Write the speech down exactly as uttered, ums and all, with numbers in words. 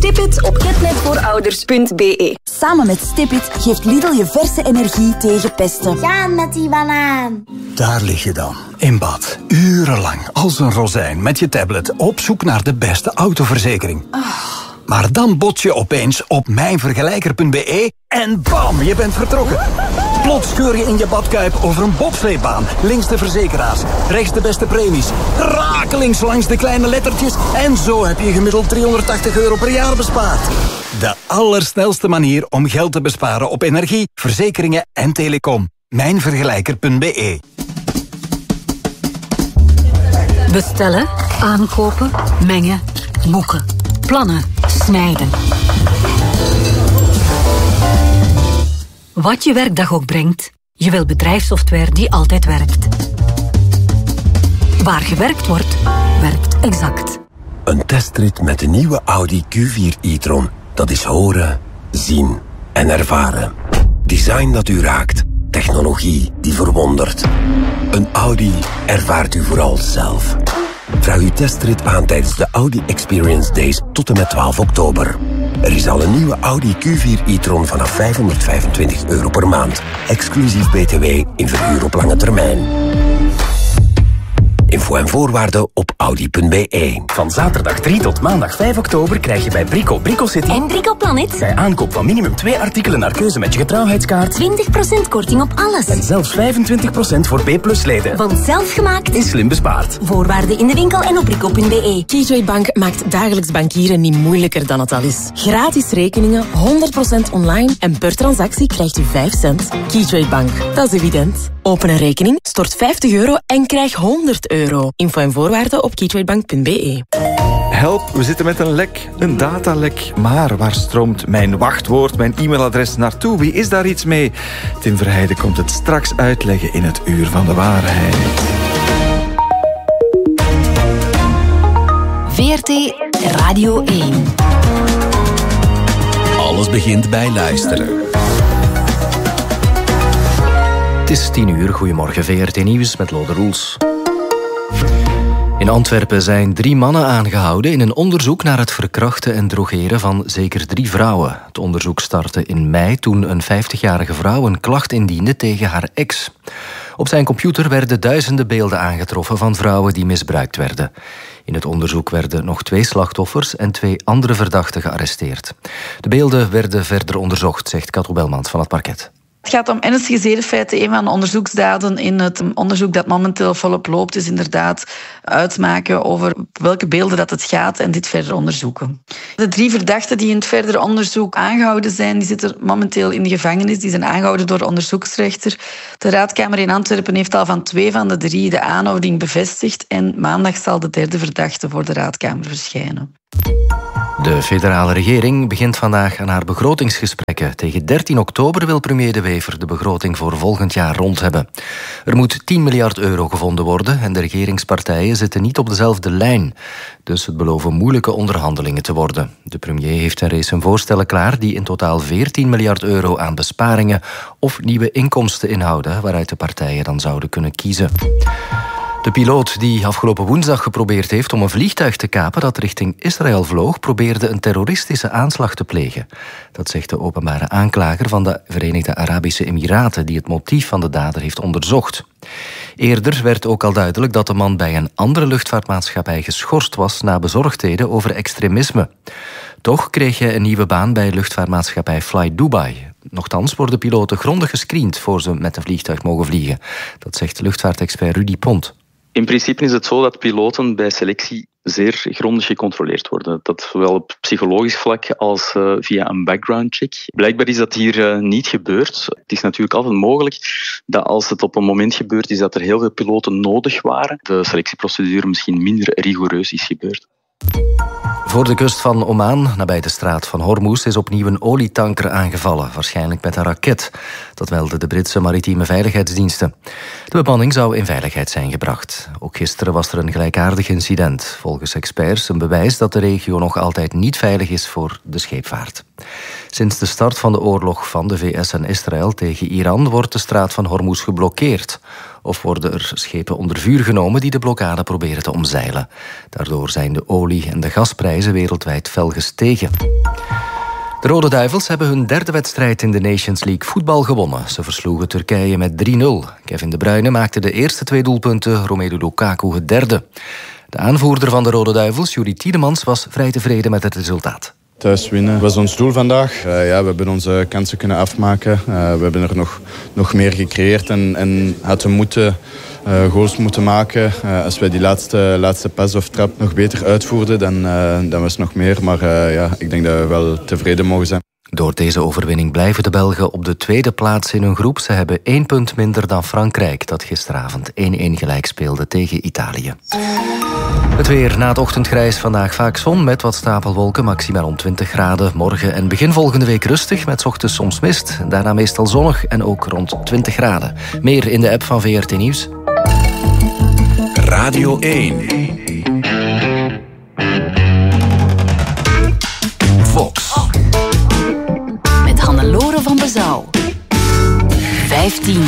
Stipit op ketnetvoorouders punt b e. Samen met Stipit geeft Lidl je verse energie tegen pesten. Gaan met die banaan. Daar lig je dan, in bad, urenlang, als een rozijn met je tablet, op zoek naar de beste autoverzekering. Oh. Maar dan bots je opeens op mijnvergelijker punt b e en bam, je bent vertrokken. Plots keur je in je badkuip over een bobsleebaan. Links de verzekeraars, rechts de beste premies. Rakelings langs de kleine lettertjes. En zo heb je gemiddeld driehonderdtachtig euro per jaar bespaard. De allersnelste manier om geld te besparen op energie, verzekeringen en telecom. mijnvergelijker punt b e. Bestellen, aankopen, mengen, boeken, plannen, snijden. Wat je werkdag ook brengt, je wil bedrijfssoftware die altijd werkt. Waar gewerkt wordt, werkt Exact. Een testrit met de nieuwe Audi Q vier e-tron. Dat is horen, zien en ervaren. Design dat u raakt. Technologie die verwondert. Een Audi ervaart u vooral zelf. Vraag uw testrit aan tijdens de Audi Experience Days tot en met twaalf oktober. Er is al een nieuwe Audi Q vier e-tron vanaf vijfhonderdvijfentwintig euro per maand. Exclusief B T W in verhuur op lange termijn. Info en voorwaarden op audi punt b e. Van zaterdag drie tot maandag vijf oktober krijg je bij Brico Brico City En Brico Planet bij aankoop van minimum twee artikelen naar keuze met je getrouwheidskaart twintig procent korting op alles. en zelfs vijfentwintig procent voor B plus leden. Want zelfgemaakt Is slim bespaard. Voorwaarden in de winkel en op brico punt b e. Keytrade Bank maakt dagelijks bankieren niet moeilijker dan het al is. Gratis rekeningen, honderd procent online en per transactie krijgt u vijf cent. Keytrade Bank, dat is evident. Open een rekening, stort vijftig euro en krijg honderd euro. Info en voorwaarden op keytradebank punt b e. Help, we zitten met een lek, een datalek. Maar waar stroomt mijn wachtwoord, mijn e-mailadres naartoe? Wie is daar iets mee? Tim Verheijden komt het straks uitleggen in het Uur van de Waarheid. V R T Radio één. Alles begint bij luisteren. Het is tien uur, goedemorgen V R T Nieuws met Lode Roels. In Antwerpen zijn drie mannen aangehouden in een onderzoek naar het verkrachten en drogeren van zeker drie vrouwen. Het onderzoek startte in mei toen een vijftigjarige vrouw een klacht indiende tegen haar ex. Op zijn computer werden duizenden beelden aangetroffen van vrouwen die misbruikt werden. In het onderzoek werden nog twee slachtoffers en twee andere verdachten gearresteerd. De beelden werden verder onderzocht, zegt Kato Belmans van het parket. Het gaat om ernstige zedenfeiten. Een van de onderzoeksdaden in het onderzoek dat momenteel volop loopt is inderdaad uitmaken over welke beelden dat het gaat en dit verder onderzoeken. De drie verdachten die in het verder onderzoek aangehouden zijn, die zitten momenteel in de gevangenis. Die zijn aangehouden door de onderzoeksrechter. De Raadkamer in Antwerpen heeft al van twee van de drie de aanhouding bevestigd en maandag zal de derde verdachte voor de Raadkamer verschijnen. De federale regering begint vandaag aan haar begrotingsgesprekken. Tegen dertien oktober wil premier De Wever de begroting voor volgend jaar rond hebben. Er moet tien miljard euro gevonden worden en de regeringspartijen zitten niet op dezelfde lijn. Dus het beloven moeilijke onderhandelingen te worden. De premier heeft een race voorstellen klaar die in totaal veertien miljard euro aan besparingen of nieuwe inkomsten inhouden, waaruit de partijen dan zouden kunnen kiezen. De piloot die afgelopen woensdag geprobeerd heeft om een vliegtuig te kapen dat richting Israël vloog, probeerde een terroristische aanslag te plegen. Dat zegt de openbare aanklager van de Verenigde Arabische Emiraten, die het motief van de dader heeft onderzocht. Eerder werd ook al duidelijk dat de man bij een andere luchtvaartmaatschappij geschorst was na bezorgdheden over extremisme. Toch kreeg hij een nieuwe baan bij luchtvaartmaatschappij Fly Dubai. Nochtans worden piloten grondig gescreend voor ze met een vliegtuig mogen vliegen. Dat zegt luchtvaartexpert Rudy Pont. In principe is het zo dat piloten bij selectie zeer grondig gecontroleerd worden. Dat zowel op psychologisch vlak als uh, via een background check. Blijkbaar is dat hier uh, niet gebeurd. Het is natuurlijk altijd mogelijk dat als het op een moment gebeurd is dat er heel veel piloten nodig waren, de selectieprocedure misschien minder rigoureus is gebeurd. Voor de kust van Oman, nabij de straat van Hormuz, is opnieuw een olietanker aangevallen, waarschijnlijk met een raket. Dat melden de Britse maritieme veiligheidsdiensten. De bemanning zou in veiligheid zijn gebracht. Ook gisteren was er een gelijkaardig incident. Volgens experts een bewijs dat de regio nog altijd niet veilig is voor de scheepvaart. Sinds de start van de oorlog van de V S en Israël tegen Iran wordt de straat van Hormuz geblokkeerd. Of worden er schepen onder vuur genomen die de blokkade proberen te omzeilen. Daardoor zijn de olie- en de gasprijzen wereldwijd fel gestegen. De Rode Duivels hebben hun derde wedstrijd in de Nations League voetbal gewonnen. Ze versloegen Turkije met drie nul. Kevin De Bruyne maakte de eerste twee doelpunten, Romelu Lukaku het derde. De aanvoerder van de Rode Duivels, Juri Tielemans, was vrij tevreden met het resultaat. Thuis winnen was ons doel vandaag. Uh, ja, we hebben onze kansen kunnen afmaken. Uh, we hebben er nog, nog meer gecreëerd en, en hadden moeten, uh, goals moeten maken. Uh, als wij die laatste, laatste pas of trap nog beter uitvoerden, dan, uh, dan was het nog meer. Maar uh, ja, ik denk dat we wel tevreden mogen zijn. Door deze overwinning blijven de Belgen op de tweede plaats in hun groep. Ze hebben één punt minder dan Frankrijk, dat gisteravond één-één gelijk speelde tegen Italië. Het weer na het ochtendgrijs, vandaag vaak zon met wat stapelwolken, maximaal rond twintig graden. Morgen en begin volgende week rustig, met 's ochtends soms mist. Daarna meestal zonnig en ook rond twintig graden. Meer in de app van V R T Nieuws. Radio één. Fox. Met Hannelore van Bezouw. vijftien.